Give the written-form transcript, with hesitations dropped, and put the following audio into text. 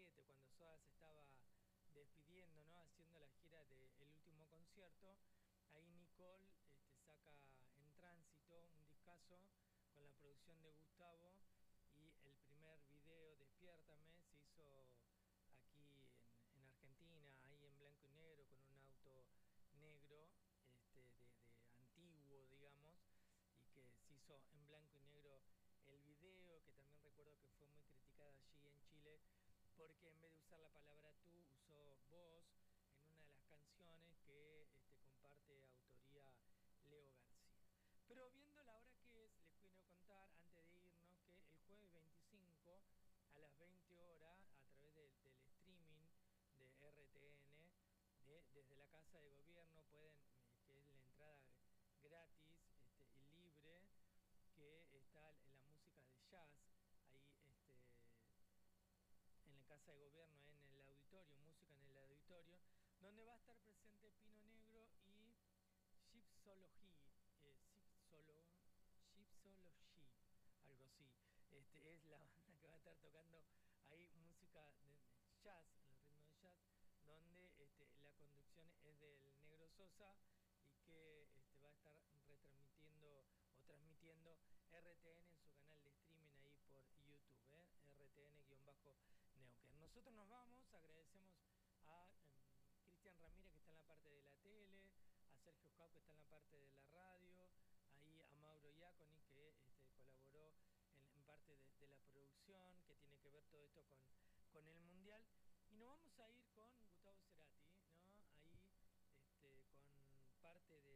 2017, cuando Soda se estaba despidiendo, ¿no? Haciendo la gira del último concierto, ahí Nicole saca En Tránsito, un discazo con la producción de Gustavo, y el primer video, Despiértame, se hizo aquí en Argentina, ahí en blanco y negro, con un auto negro, de antiguo, digamos, y que se hizo en blanco y negro el video, que también recuerdo que fue muy criticada allí en Chile, porque en vez de usar la palabra tú, usó vos en una de las canciones que comparte autoría Leo García. Pero viendo la hora que es, les quiero contar, antes de irnos, que el jueves 25 a las 20 horas, a través del streaming de RTN, desde la Casa de Gobierno, pueden, que es la entrada gratis y libre, que está en la música de jazz, ahí en la Casa de Gobierno, en el auditorio, música en el auditorio, donde va a estar presente Pino Negro y Gypsology, Gypsology, algo así. Es la banda que va a estar tocando ahí música de jazz, en el ritmo de jazz, donde la conducción es del Negro Sosa, y que va a estar retransmitiendo o transmitiendo RTN en su canal de streaming ahí por YouTube, RTN-Neuquén. Nosotros nos vamos, agradecemos a Cristian Ramírez, que está en la parte de la tele, a Sergio Scau, que está en la parte de la radio, ahí a Mauro Iaconi, que colaboró en parte de la producción, que tiene que ver todo esto con el Mundial. Y nos vamos a ir con Gustavo Cerati, ¿no? Ahí con parte